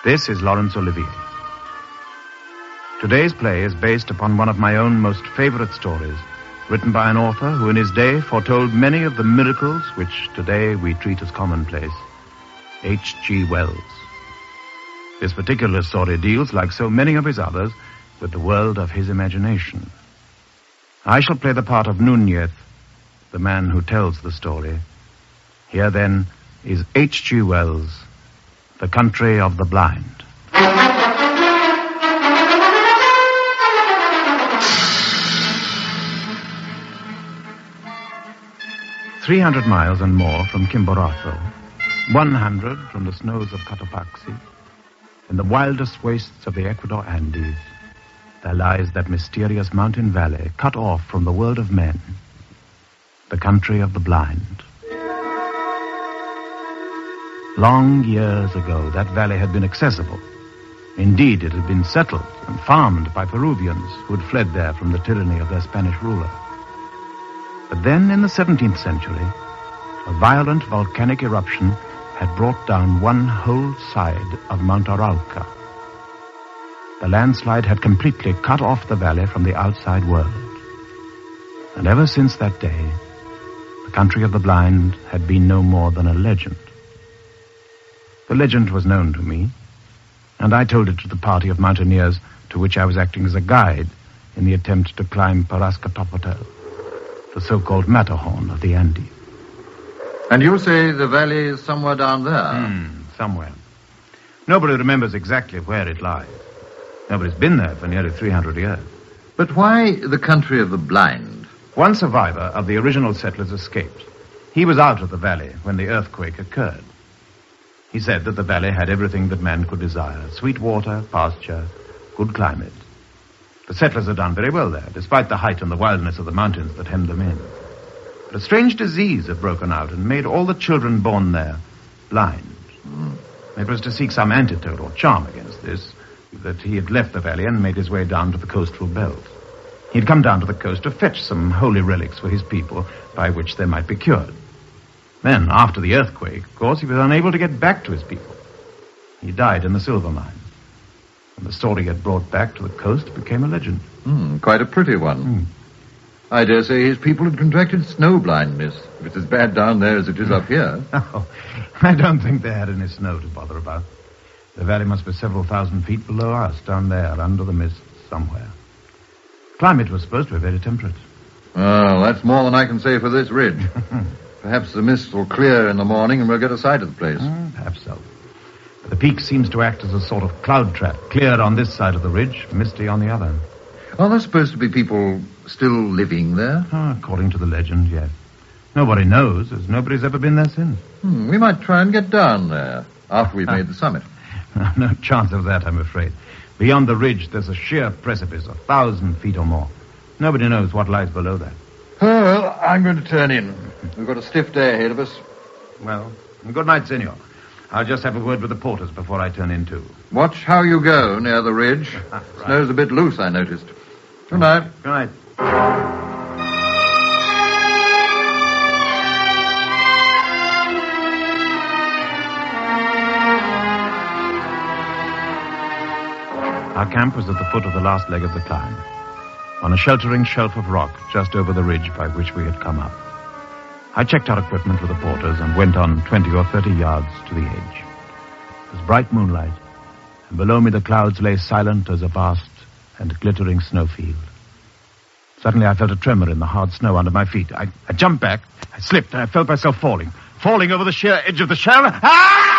This is Laurence Olivier. Today's play is based upon one of my own most favorite stories, written by an author who in his day foretold many of the miracles which today we treat as commonplace, H.G. Wells. This particular story deals, like so many of his others, with the world of his imagination. I shall play the part of Nunez, the man who tells the story. Here, then, is H.G. Wells, The Country of the Blind. 300 miles and more from Chimborazo, 100 from the snows of Cotopaxi, in the wildest wastes of the Ecuador Andes, there lies that mysterious mountain valley cut off from the world of men, the country of the blind. Long years ago, that valley had been accessible. Indeed, it had been settled and farmed by Peruvians who had fled there from the tyranny of their Spanish ruler. But then, in the 17th century, a violent volcanic eruption had brought down one whole side of Mount Arauca. The landslide had completely cut off the valley from the outside world. And ever since that day, the country of the blind had been no more than a legend. The legend was known to me, and I told it to the party of mountaineers to which I was acting as a guide in the attempt to climb Parascatopotel, the so-called Matterhorn of the Andes. And you say the valley is somewhere down there? Somewhere. Nobody remembers exactly where it lies. Nobody's been there for nearly 300 years. But why the country of the blind? One survivor of the original settlers escaped. He was out of the valley when the earthquake occurred. He said that the valley had everything that man could desire: sweet water, pasture, good climate. The settlers had done very well there, despite the height and the wildness of the mountains that hemmed them in. But a strange disease had broken out and made all the children born there blind. It was to seek some antidote or charm against this that he had left the valley and made his way down to the coastal belt. He'd come down to the coast to fetch some holy relics for his people by which they might be cured. Then, after the earthquake, of course, he was unable to get back to his people. He died in the silver mine. And the story he had brought back to the coast became a legend. Quite a pretty one. I dare say his people had contracted snow blindness, if it's as bad down there as it is up here. Oh, I don't think they had any snow to bother about. The valley must be several thousand feet below us, down there, under the mist, somewhere. Climate was supposed to be very temperate. Oh, that's more than I can say for this ridge. Perhaps the mist will clear in the morning and we'll get a sight of the place. Perhaps so. But the peak seems to act as a sort of cloud trap, clear on this side of the ridge, misty on the other. Are there supposed to be people still living there? According to the legend, yes. Nobody knows, as nobody's ever been there since. We might try and get down there after we've made the summit. No chance of that, I'm afraid. Beyond the ridge, there's a sheer precipice, 1,000 feet or more. Nobody knows what lies below that. Well, I'm going to turn in. We've got a stiff day ahead of us. Well, good night, senor. I'll just have a word with the porters before I turn in, too. Watch how you go near the ridge. Right. Snow's a bit loose, I noticed. Good night. Good night. Our camp was at the foot of the last leg of the climb, on a sheltering shelf of rock just over the ridge by which we had come up. I checked our equipment with the porters and went on 20 or 30 yards to the edge. It was bright moonlight, and below me the clouds lay silent as a vast and glittering snowfield. Suddenly I felt a tremor in the hard snow under my feet. I jumped back, I slipped, and I felt myself falling over the sheer edge of the shell. Ah!